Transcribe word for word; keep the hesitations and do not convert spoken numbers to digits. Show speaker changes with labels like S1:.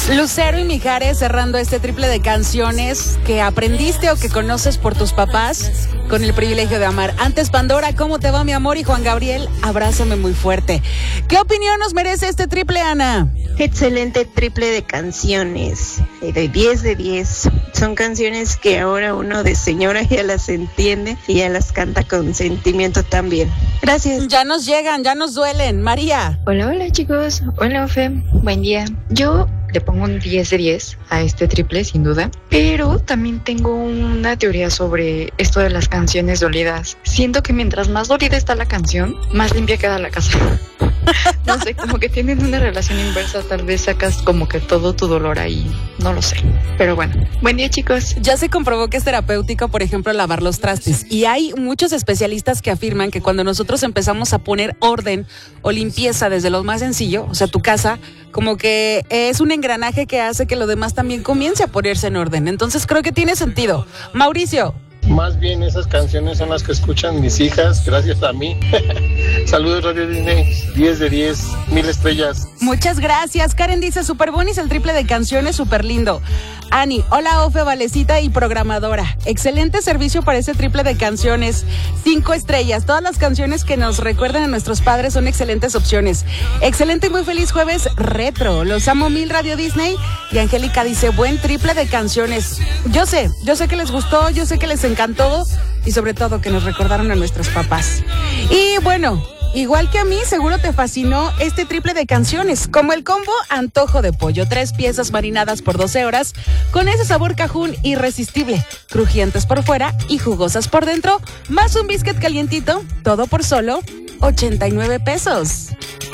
S1: Lucero y Mijares cerrando este triple de canciones que aprendiste o que conoces por tus papás con el privilegio de amar. Antes Pandora, ¿cómo te va mi amor? Y Juan Gabriel, abrázame muy fuerte. ¿Qué opinión nos merece este triple, Ana?
S2: Excelente triple de canciones, de diez de diez. Son canciones que ahora uno de señora ya las entiende y ya las canta con sentimiento también. Gracias.
S1: Ya nos llegan, ya nos duelen. María.
S3: Hola, hola chicos. Hola, Ofe. Buen día. Yo le pongo un diez de diez a este triple, sin duda. Pero también tengo una teoría sobre esto de las canciones dolidas. Siento que mientras más dolida está la canción, más limpia queda la casa. No sé, como que tienen una relación inversa. Tal vez sacas como que todo tu dolor ahí. No lo sé. Pero bueno, buen día chicos.
S1: Ya se comprobó que es terapéutico, por ejemplo, lavar los trastes. Y hay muchos especialistas que afirman que cuando nosotros empezamos a poner orden o limpieza desde lo más sencillo, o sea, tu casa, como que es un engranaje que hace que lo demás también comience a ponerse en orden. Entonces creo que tiene sentido. Mauricio.
S4: Más bien esas canciones son las que escuchan mis hijas, gracias a mí. Saludos Radio Disney, diez de diez, mil estrellas.
S1: Muchas gracias. Karen dice, super bonis el triple de canciones, súper lindo. Ani, hola Ofe, Valecita y programadora. Excelente servicio para ese triple de canciones. Cinco estrellas. Todas las canciones que nos recuerdan a nuestros padres son excelentes opciones. Excelente y muy feliz jueves retro. Los amo mil Radio Disney. Y Angélica dice, buen triple de canciones. Yo sé, yo sé que les gustó, yo sé que les encantó y sobre todo que nos recordaron a nuestros papás. Y bueno, igual que a mí, seguro te fascinó este triple de canciones, como el combo antojo de pollo, tres piezas marinadas por doce horas, con ese sabor cajún irresistible, crujientes por fuera y jugosas por dentro, más un biscuit calientito, todo por solo ochenta y nueve pesos.